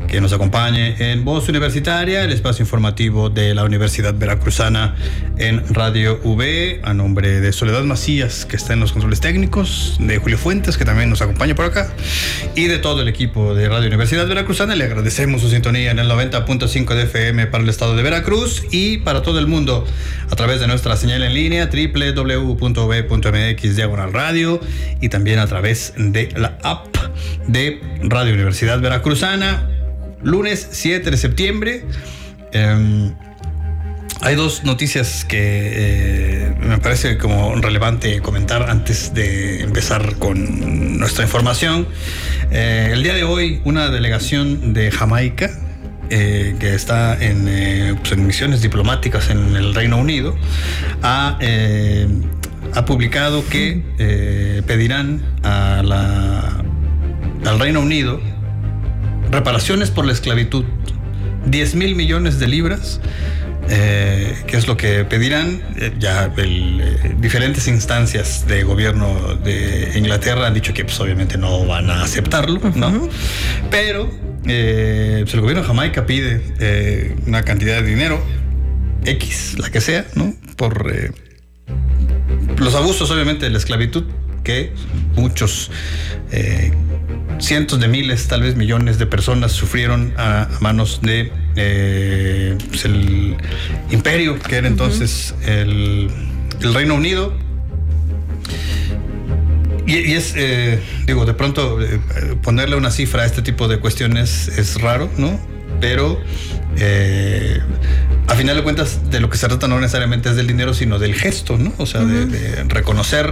que nos acompañe en Voz Universitaria, el espacio informativo de la Universidad Veracruzana en Radio V, a nombre de Soledad Macías, que está en los controles técnicos, de Julio Fuentes, que también nos acompaña por acá, y de todo el equipo de Radio Universidad Veracruzana. Le agradecemos su sintonía en el 90.5 de FM para el estado de Veracruz y para todo el mundo a través de nuestra señal en línea www.v.mx/radio y también a través de la app de Radio Universidad Veracruzana. Lunes 7 de septiembre. Hay dos noticias que me parece como relevante comentar antes de empezar con nuestra información. El día de hoy, una delegación de Jamaica, que está en misiones diplomáticas en el Reino Unido, ha publicado que pedirán al Reino Unido reparaciones por la esclavitud, 10,000 millones de libras, que es lo que pedirán. Diferentes instancias de gobierno de Inglaterra han dicho que pues, obviamente no van a aceptarlo, ¿no? Pero el gobierno de Jamaica pide una cantidad de dinero X, la que sea, ¿no? Por los abusos, obviamente, de la esclavitud que muchos, cientos de miles, tal vez millones de personas sufrieron a manos de el imperio que era entonces el Reino Unido. Y es, de pronto ponerle una cifra a este tipo de cuestiones es raro, ¿no? Pero a final de cuentas, de lo que se trata no necesariamente es del dinero, sino del gesto, ¿no? O sea, de reconocer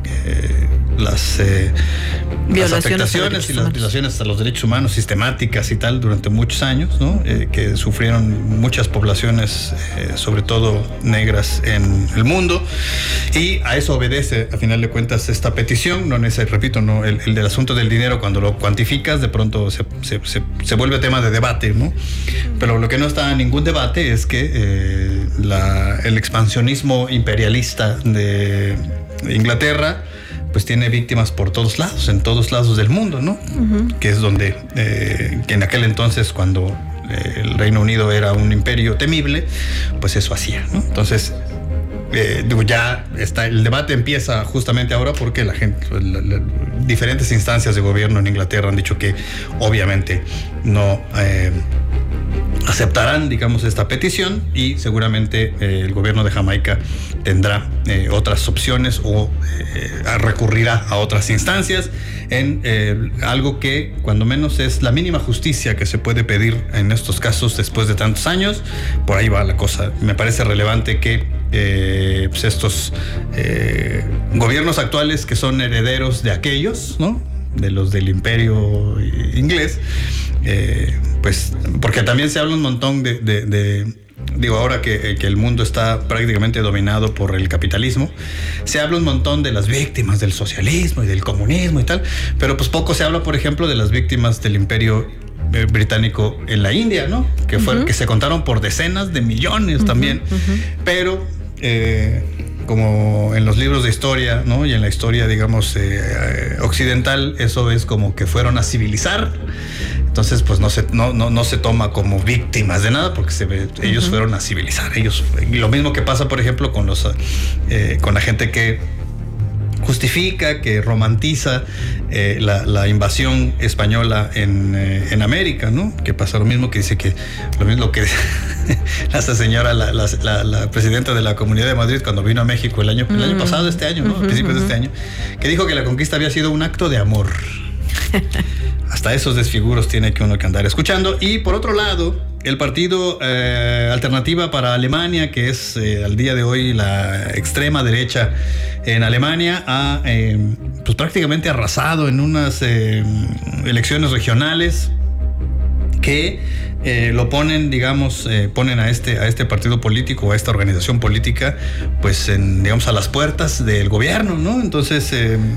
las afectaciones y las violaciones a los derechos humanos sistemáticas y tal durante muchos años, ¿no? Que sufrieron muchas poblaciones, sobre todo negras, en el mundo, y a eso obedece a final de cuentas esta petición. No repito, no el del asunto del dinero, cuando lo cuantificas de pronto se vuelve tema de debate, ¿no? Pero lo que no está en ningún debate es que el expansionismo imperialista de Inglaterra pues tiene víctimas por todos lados, en todos lados del mundo, ¿no? Que es donde, que en aquel entonces, cuando el Reino Unido era un imperio temible, pues eso hacía, ¿no? Entonces, ya está, el debate empieza justamente ahora porque la gente, diferentes instancias de gobierno en Inglaterra han dicho que obviamente no aceptarán, digamos, esta petición, y seguramente el gobierno de Jamaica tendrá otras opciones o recurrirá a otras instancias en algo que cuando menos es la mínima justicia que se puede pedir en estos casos después de tantos años. Por ahí va la cosa. Me parece relevante que pues estos gobiernos actuales, que son herederos de aquellos, ¿no?, de los del imperio inglés, pues porque también se habla un montón ahora que el mundo está prácticamente dominado por el capitalismo, se habla un montón de las víctimas del socialismo y del comunismo y tal, pero pues poco se habla, por ejemplo, de las víctimas del imperio británico en la India, ¿no? Que que se contaron por decenas de millones también, pero como en los libros de historia, ¿no?, y en la historia, digamos, occidental, eso es como que fueron a civilizar. Entonces, pues no se toma como víctimas de nada, porque ellos fueron a civilizar. Y lo mismo que pasa, por ejemplo, con la gente que justifica, que romantiza la invasión española en América, ¿no? Que pasa lo mismo, que dice que lo mismo que esta señora, la presidenta de la Comunidad de Madrid, cuando vino a México el año pasado, este año, ¿no? A principios de este año, que dijo que la conquista había sido un acto de amor. Hasta esos desfiguros tiene que uno que andar escuchando. Y por otro lado, el partido Alternativa para Alemania, que es al día de hoy la extrema derecha en Alemania, ha pues prácticamente arrasado en unas elecciones regionales que lo ponen, digamos, ponen a este partido político, a esta organización política, pues digamos, a las puertas del gobierno, ¿no? Entonces,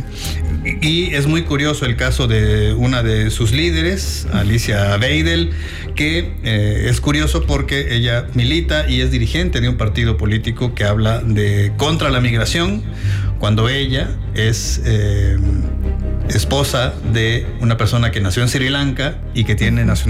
y es muy curioso el caso de una de sus líderes, Alicia Weidel, que es curioso porque ella milita y es dirigente de un partido político que habla contra la migración, cuando ella es esposa de una persona que nació en Sri Lanka y que tiene nacionalidad